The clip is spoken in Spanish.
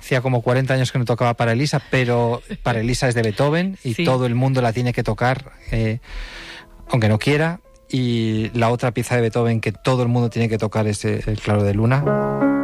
Hacía como 40 años que no tocaba Para Elisa, pero Para Elisa es de Beethoven y todo el mundo la tiene que tocar, aunque no quiera. Y la otra pieza de Beethoven que todo el mundo tiene que tocar es el Claro de Luna.